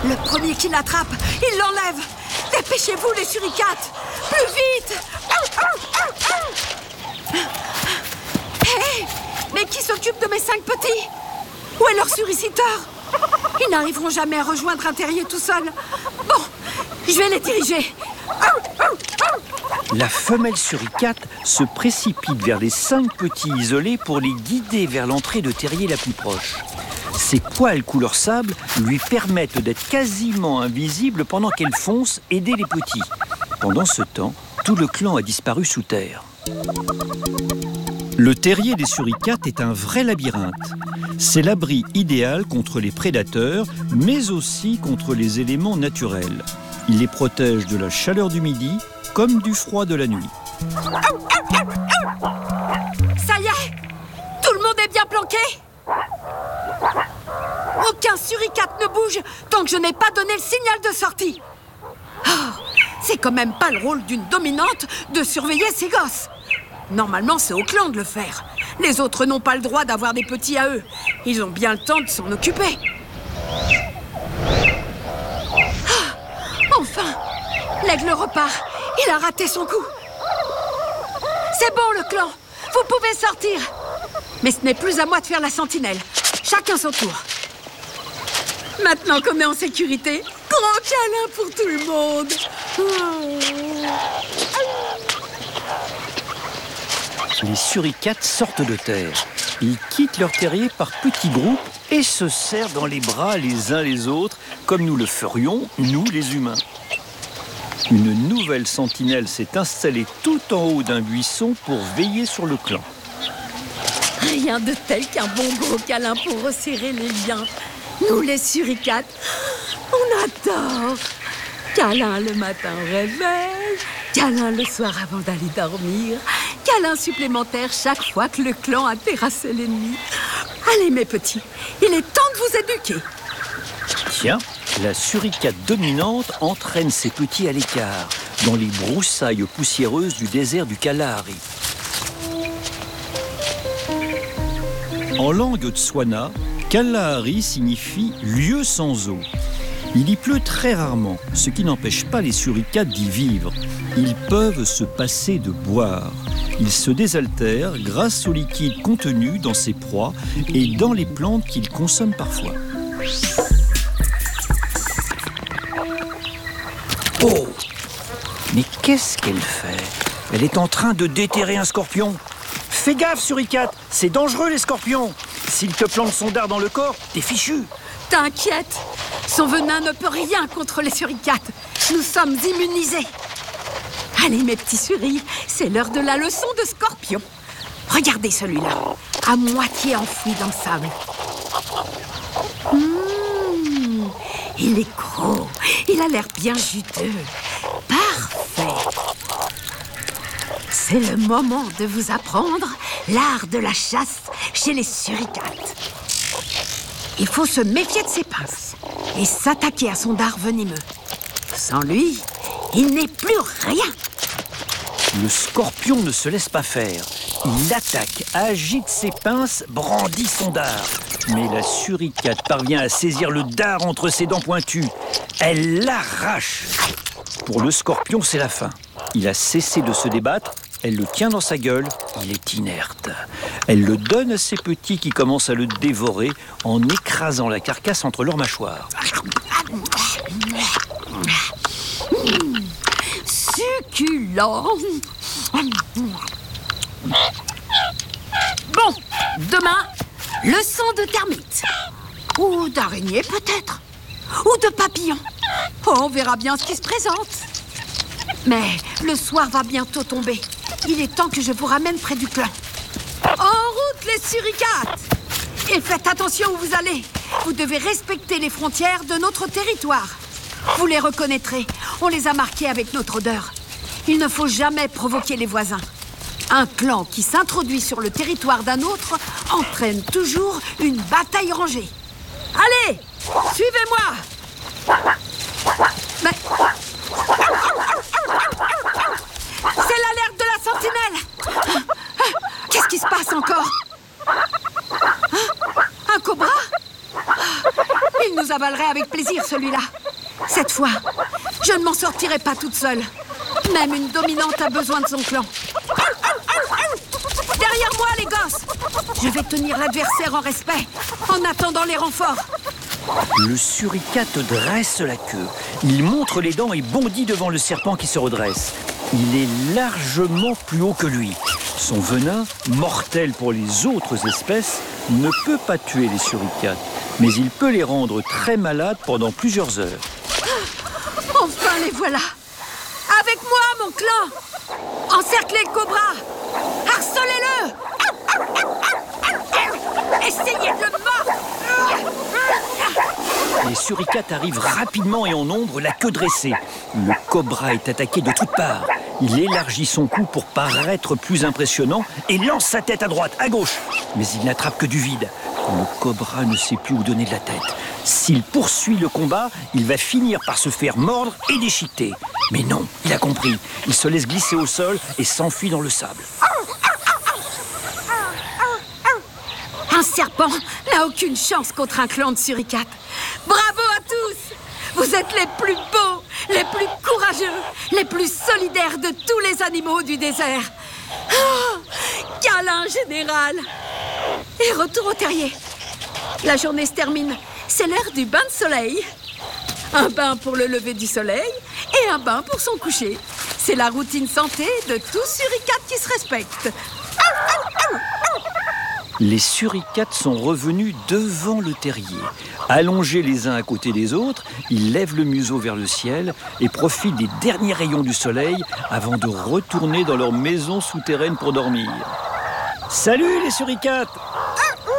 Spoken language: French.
Le premier qui l'attrape, il l'enlève. Dépêchez-vous, les suricates. Plus vite. Hé, mais qui s'occupe de mes 5 petits? Où est leur suriciteur? Ils n'arriveront jamais à rejoindre un terrier tout seul. Bon, je vais les diriger. La femelle suricate se précipite vers les 5 petits isolés pour les guider vers l'entrée de terrier la plus proche. Ses poils couleur sable lui permettent d'être quasiment invisible pendant qu'elle fonce aider les petits. Pendant ce temps, tout le clan a disparu sous terre. Le terrier des suricates est un vrai labyrinthe. C'est l'abri idéal contre les prédateurs, mais aussi contre les éléments naturels. Il les protège de la chaleur du midi comme du froid de la nuit. Ça y est, tout le monde est bien planqué. Aucun suricate ne bouge tant que je n'ai pas donné le signal de sortie. Oh, c'est quand même pas le rôle d'une dominante de surveiller ses gosses. Normalement, c'est au clan de le faire. Les autres n'ont pas le droit d'avoir des petits à eux. Ils ont bien le temps de s'en occuper. Enfin, l'aigle repart. Il a raté son coup. C'est bon, le clan. Vous pouvez sortir. Mais ce n'est plus à moi de faire la sentinelle. Chacun son tour. Maintenant qu'on est en sécurité, grand câlin pour tout le monde. Les suricates sortent de terre. Ils quittent leur terrier par petits groupes et se serrent dans les bras les uns les autres, comme nous le ferions, nous les humains. Une nouvelle sentinelle s'est installée tout en haut d'un buisson pour veiller sur le clan. Rien de tel qu'un bon gros câlin pour resserrer les liens. Nous, les suricates, on adore. Câlin le matin au réveil, câlin le soir avant d'aller dormir, câlin supplémentaire chaque fois que le clan a terrassé l'ennemi. Allez, mes petits, il est temps de vous éduquer. Tiens, la suricate dominante entraîne ses petits à l'écart, dans les broussailles poussiéreuses du désert du Kalahari. En langue tswana, Kalahari signifie « lieu sans eau ». Il y pleut très rarement, ce qui n'empêche pas les suricates d'y vivre. Ils peuvent se passer de boire. Ils se désaltèrent grâce au liquide contenu dans ses proies et dans les plantes qu'ils consomment parfois. Oh! Mais qu'est-ce qu'elle fait? Elle est en train de déterrer un scorpion. Fais gaffe, suricate, c'est dangereux les scorpions. S'il te plante son dard dans le corps, t'es fichu. T'inquiète, son venin ne peut rien contre les suricates. Nous sommes immunisés. Allez, mes petits suris, c'est l'heure de la leçon de scorpion. Regardez celui-là, à moitié enfoui dans le sable. Il est gros, il a l'air bien juteux. Parfait. C'est le moment de vous apprendre l'art de la chasse chez les suricates. Il faut se méfier de ses pinces et s'attaquer à son dard venimeux. Sans lui, il n'est plus rien. Le scorpion ne se laisse pas faire. Il attaque, agite ses pinces, brandit son dard. Mais la suricate parvient à saisir le dard entre ses dents pointues. Elle l'arrache. Pour le scorpion, c'est la fin. Il a cessé de se débattre. Elle le tient dans sa gueule, il est inerte. Elle le donne à ses petits qui commencent à le dévorer en écrasant la carcasse entre leurs mâchoires. Succulent. Bon, demain, leçon de termites. Ou d'araignées peut-être. Ou de papillons. Oh, on verra bien ce qui se présente. Mais le soir va bientôt tomber. Il est temps que je vous ramène près du clan. En route, les suricates! Et faites attention où vous allez. Vous devez respecter les frontières de notre territoire. Vous les reconnaîtrez. On les a marqués avec notre odeur. Il ne faut jamais provoquer les voisins. Un clan qui s'introduit sur le territoire d'un autre entraîne toujours une bataille rangée. Allez, suivez-moi! Mais... c'est l'alerte de la sentinelle! Qu'est-ce qui se passe encore? Un cobra? Il nous a l'avalerai avec plaisir, celui-là. Cette fois, je ne m'en sortirai pas toute seule. Même une dominante a besoin de son clan. Derrière moi, les gosses! Je vais tenir l'adversaire en respect, en attendant les renforts. Le suricate dresse la queue. Il montre les dents et bondit devant le serpent qui se redresse. Il est largement plus haut que lui. Son venin, mortel pour les autres espèces, ne peut pas tuer les suricates, mais il peut les rendre très malades pendant plusieurs heures. Enfin, les voilà! Avec moi, mon clan! Encerclez le cobra! Harcelez-le! Essayez de le mordre! Les suricates arrivent rapidement et en nombre, la queue dressée. Le cobra est attaqué de toutes parts. Il élargit son cou pour paraître plus impressionnant et lance sa tête à droite, à gauche. Mais il n'attrape que du vide. Le cobra ne sait plus où donner de la tête. S'il poursuit le combat, il va finir par se faire mordre et déchiqueter. Mais non, il a compris. Il se laisse glisser au sol et s'enfuit dans le sable. Un serpent n'a aucune chance contre un clan de suricates. Bravo à tous! Vous êtes les plus beaux, les plus courageux, les plus solidaires de tous les animaux du désert. Oh, câlin général! Et retour au terrier. La journée se termine. C'est l'heure du bain de soleil. Un bain pour le lever du soleil et un bain pour son coucher. C'est la routine santé de tout suricate qui se respecte. Les suricates sont revenus devant le terrier. Allongés les uns à côté des autres, ils lèvent le museau vers le ciel et profitent des derniers rayons du soleil avant de retourner dans leur maison souterraine pour dormir. Salut les suricates!